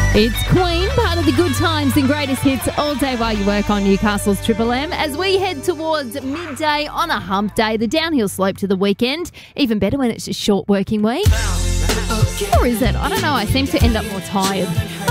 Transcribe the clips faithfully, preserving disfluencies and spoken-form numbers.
It's Queen, part of the good times and greatest hits all day while you work on Newcastle's Triple M. As we head towards midday on a hump day, the downhill slope to the weekend. Even better when it's a short working week. Or is it? I don't know. I seem to end up more tired.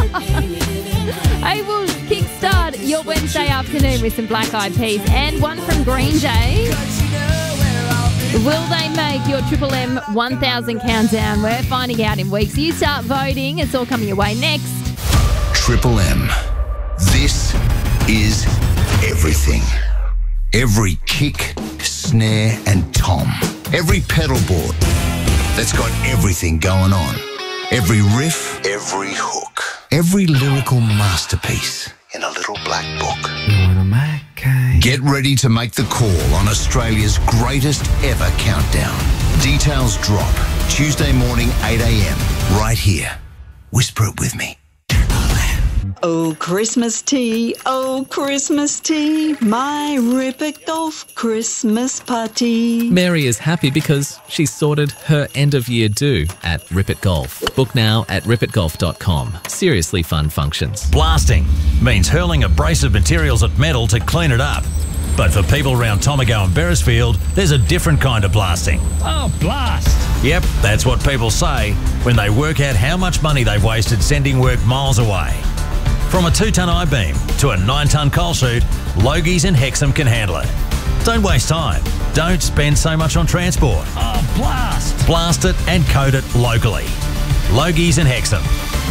I will kickstart your Wednesday afternoon with some Black Eyed Peas and one from Green Day. Will they make your Triple M one thousand countdown? We're finding out in weeks. You start voting. It's all coming your way next. Triple M. This is everything. Every kick, snare and tom. Every pedal board that's got everything going on. Every riff, every hook. Every lyrical masterpiece in a little black book. Get ready to make the call on Australia's greatest ever countdown. Details drop Tuesday morning, eight a.m. right here. Whisper it with me. Oh, Christmas tea, oh, Christmas tea, my Ripper Golf Christmas party. Mary is happy because she's sorted her end-of-year do at Rippet Golf. Book now at rippet golf dot com. Seriously fun functions. Blasting means hurling abrasive materials at metal to clean it up. But for people around Tomago and Beresfield, there's a different kind of blasting. Oh, blast! Yep, that's what people say when they work out how much money they've wasted sending work miles away. From a two-tonne I-beam to a nine-tonne coal chute, Logies and Hexham can handle it. Don't waste time. Don't spend so much on transport. Oh, blast! Blast it and coat it locally. Logies and Hexham.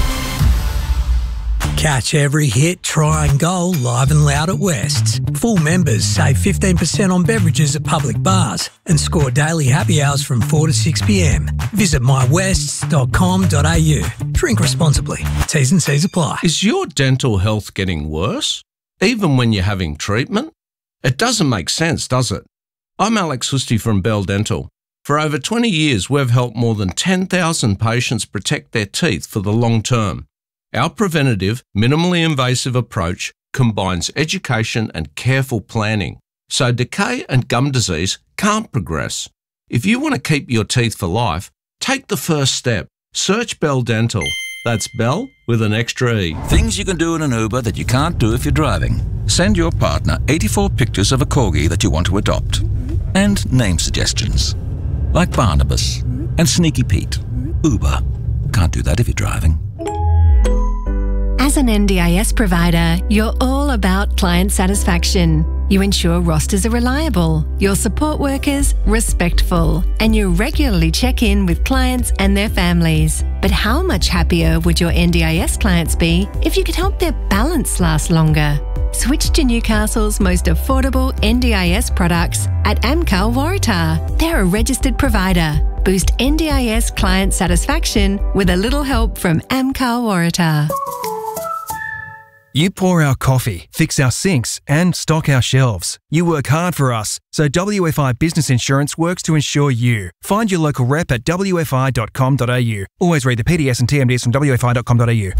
Catch every hit, try and goal live and loud at West's. Full members save fifteen percent on beverages at public bars and score daily happy hours from four to six p.m. Visit my wests dot com dot a u. Drink responsibly. T's and C's apply. Is your dental health getting worse, even when you're having treatment? It doesn't make sense, does it? I'm Alex Husty from Bell Dental. For over twenty years, we've helped more than ten thousand patients protect their teeth for the long term. Our preventative, minimally invasive approach combines education and careful planning, so decay and gum disease can't progress. If you want to keep your teeth for life, take the first step. Search Bell Dental. That's Bell with an extra E. Things you can do in an Uber that you can't do if you're driving. Send your partner eighty-four pictures of a corgi that you want to adopt. And name suggestions. Like Barnabas and Sneaky Pete. Uber. Can't do that if you're driving. As an N D I S provider, you're all about client satisfaction. You ensure rosters are reliable, your support workers respectful, and you regularly check in with clients and their families. But how much happier would your N D I S clients be if you could help their balance last longer? Switch to Newcastle's most affordable N D I S products at Amcal Waratah. They're a registered provider. Boost N D I S client satisfaction with a little help from Amcal Waratah. You pour our coffee, fix our sinks and stock our shelves. You work hard for us, so W F I Business Insurance works to insure you. Find your local rep at w f i dot com dot a u. Always read the P D S and T M D S from w f i dot com dot a u.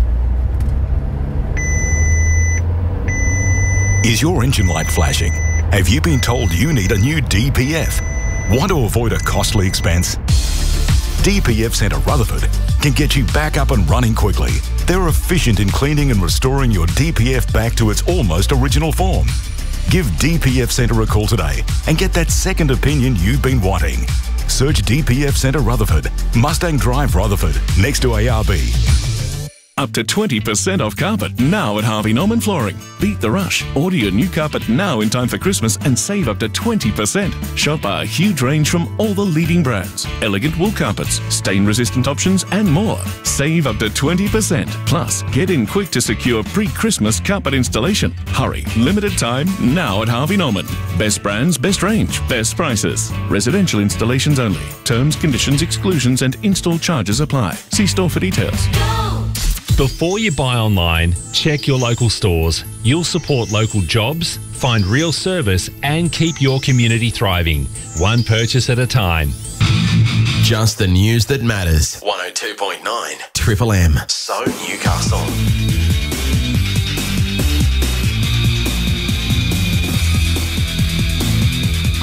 Is your engine light flashing? Have you been told you need a new D P F? Want to avoid a costly expense? D P F Centre Rutherford can get you back up and running quickly. They're efficient in cleaning and restoring your D P F back to its almost original form. Give D P F Centre a call today and get that second opinion you've been wanting. Search D P F Centre Rutherford, Mustang Drive Rutherford, next to A R B. Up to twenty percent off carpet now at Harvey Norman Flooring. Beat the rush. Order your new carpet now in time for Christmas and save up to twenty percent. Shop our huge range from all the leading brands. Elegant wool carpets, stain-resistant options and more. Save up to twenty percent. Plus, get in quick to secure pre-Christmas carpet installation. Hurry. Limited time now at Harvey Norman. Best brands, best range, best prices. Residential installations only. Terms, conditions, exclusions and install charges apply. See store for details. Before you buy online, check your local stores. You'll support local jobs, find real service and keep your community thriving. One purchase at a time. Just the news that matters. one oh two point nine Triple M. So Newcastle.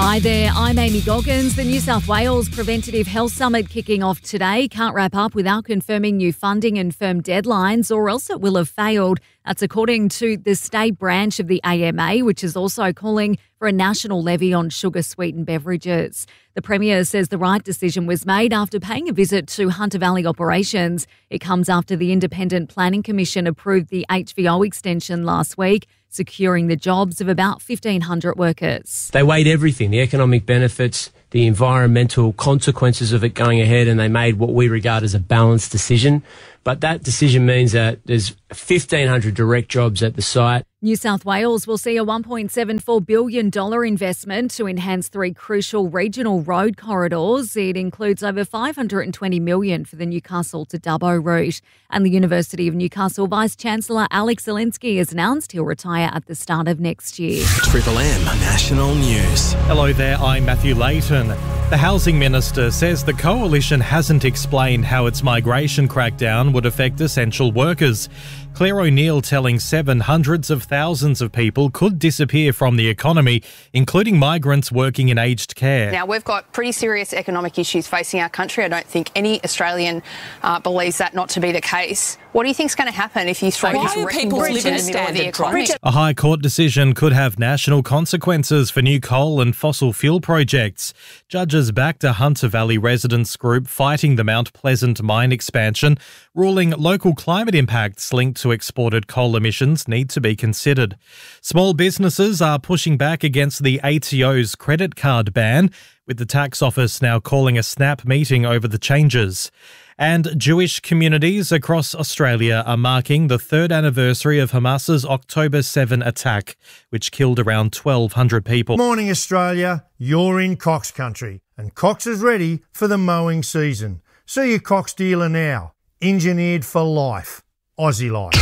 Hi there, I'm Amy Goggins. The New South Wales Preventative Health Summit kicking off today can't wrap up without confirming new funding and firm deadlines, or else it will have failed. That's according to the state branch of the A M A, which is also calling for a national levy on sugar-sweetened beverages. The Premier says the right decision was made after paying a visit to Hunter Valley Operations. It comes after the Independent Planning Commission approved the H V O extension last week, securing the jobs of about fifteen hundred workers. They weighed everything, the economic benefits, the environmental consequences of it going ahead, and they made what we regard as a balanced decision. But that decision means that there's fifteen hundred direct jobs at the site. New South Wales will see a one point seven four billion dollars investment to enhance three crucial regional road corridors. It includes over five hundred twenty million dollars for the Newcastle to Dubbo route. And the University of Newcastle Vice-Chancellor Alex Zielinski has announced he'll retire at the start of next year. Triple M National News. Hello there, I'm Matthew Layton. The Housing Minister says the Coalition hasn't explained how its migration crackdown would affect essential workers. Claire O'Neill telling Seven hundreds of thousands of people could disappear from the economy, including migrants working in aged care. Now, we've got pretty serious economic issues facing our country. I don't think any Australian uh, believes that not to be the case. What do you think is going to happen if you throw this wrecking ball in the middle of the economy? A High Court decision could have national consequences for new coal and fossil fuel projects. Judges backed a Hunter Valley residents group fighting the Mount Pleasant mine expansion, ruling local climate impacts linked to exported coal emissions need to be considered. Small businesses are pushing back against the A T O's credit card ban, with the tax office now calling a snap meeting over the changes. And Jewish communities across Australia are marking the third anniversary of Hamas's October seventh attack, which killed around twelve hundred people. Morning, Australia. You're in Cox country, and Cox is ready for the mowing season. See your Cox dealer now. Engineered for life. Aussie life.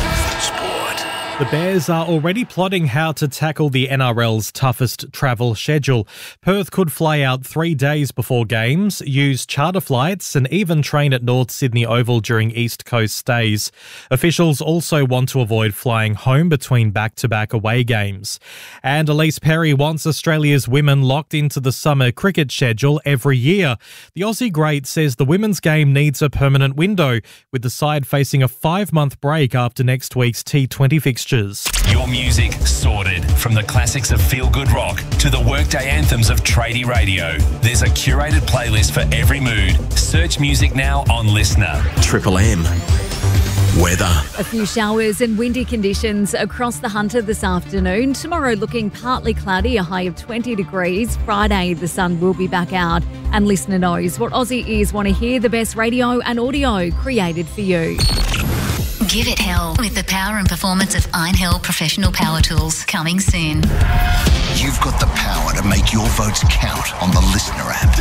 The Bears are already plotting how to tackle the N R L's toughest travel schedule. Perth could fly out three days before games, use charter flights and even train at North Sydney Oval during East Coast stays. Officials also want to avoid flying home between back-to-back away games. And Elise Perry wants Australia's women locked into the summer cricket schedule every year. The Aussie great says the women's game needs a permanent window, with the side facing a five-month break after next week's T twenty fixture. Your music sorted, from the classics of feel-good rock to the workday anthems of tradie radio. There's a curated playlist for every mood. Search music now on Listener. Triple M weather. A few showers and windy conditions across the Hunter this afternoon. Tomorrow looking partly cloudy, a high of twenty degrees. Friday the sun will be back out. And Listener knows what Aussie ears want to hear, the best radio and audio created for you. Give it hell with the power and performance of Iron Hill Professional Power Tools, coming soon. You've got the power to make your votes count on the Listener app.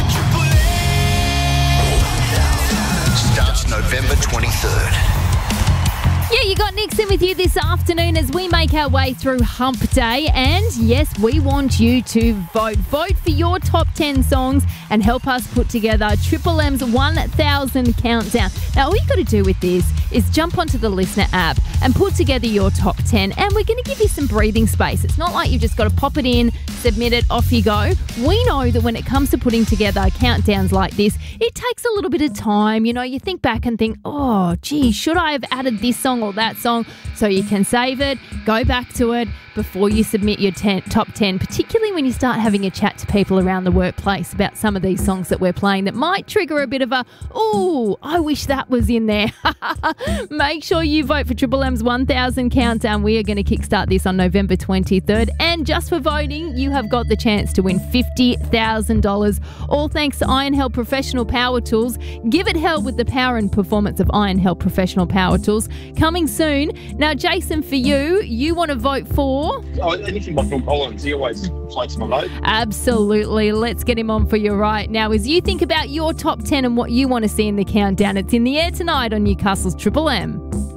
Starts November twenty-third. Yeah, you got Nixon with you this afternoon as we make our way through Hump Day. And yes, we want you to vote. Vote for your top ten songs and help us put together Triple M's one thousand countdown. Now, all you've got to do with this is jump onto the Listener app and put together your top ten. And we're going to give you some breathing space. It's not like you've just got to pop it in, submit it, off you go. We know that when it comes to putting together countdowns like this, it takes a little bit of time. You know, you think back and think, oh, gee, should I have added this song or that song? So you can save it, go back to it before you submit your ten, top ten, particularly when you start having a chat to people around the workplace about some of these songs that we're playing that might trigger a bit of a, ooh, I wish that was in there. Make sure you vote for Triple M's one thousand countdown. We are going to kickstart this on November twenty-third. And just for voting, you have got the chance to win fifty thousand dollars. All thanks to Iron Hell Professional Power Tools. Give it hell with the power and performance of Iron Hell Professional Power Tools. Coming soon. Now, Jason, for you, you want to vote for... Oh, anything by Phil Collins. He always floats my vote. Absolutely. Let's get him on for you right now as you think about your top ten and what you want to see in the countdown. It's in the air tonight on Newcastle's Triple M.